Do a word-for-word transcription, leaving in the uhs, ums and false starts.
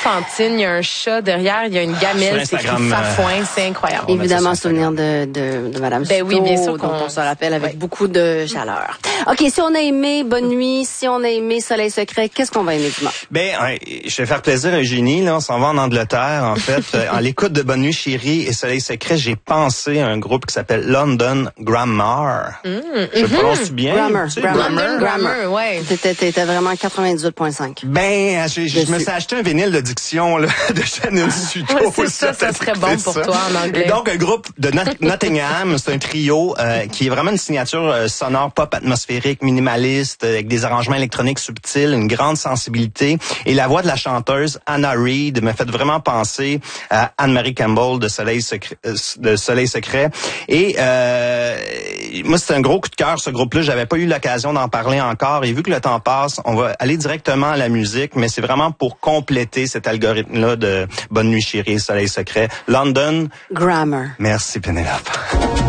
enfantine, il y a un chat derrière, il y a une gamelle, c'est écrit Fafouin, c'est incroyable. Évidemment, souvenir de, de, de Madame Ben Souto, oui, bien sûr dont qu'on... on se rappelle avec ouais. beaucoup de chaleur. OK, si on a aimé Bonne Nuit, si on a aimé Soleil Secret, qu'est-ce qu'on va aimer dimanche? Ben, ouais, je vais faire plaisir à Eugénie, là, on s'en va en Angleterre, en fait. En l'écoute de Bonne Nuit Chérie et Soleil Secret, j'ai pensé à un groupe qui s'appelle London Grammar. Mmh, je mmh. prononce bien. Grammar, Tu sais, Grammar, London Grammar, ouais. T'étais, t'étais vraiment quatre-vingt-dix-huit virgule cinq. Ben, je, je me suis acheté un vinyle de diction là, de Chanel Suto. Ouais, c'est ça, ça serait bon pour ça. toi en anglais. Et donc, un groupe de Not- Nottingham, c'est un trio euh, qui est vraiment une signature euh, sonore pop atmosphérique, minimaliste, euh, avec des arrangements électroniques subtils, une grande sensibilité. Et la voix de la chanteuse Anna Reid m'a fait vraiment penser à Anne-Marie Campbell de Soleil Secret. Euh, de Soleil Secret. Et euh, moi, c'est un gros coup de cœur, ce groupe-là. J'avais pas eu l'occasion d'en parler encore. Et vu que le temps passe, on va aller directement à la musique, mais c'est vraiment pour compléter cet algorithme-là de Bonne Nuit Chérie, Soleil Secret. London Grammar. Merci, Pénélope.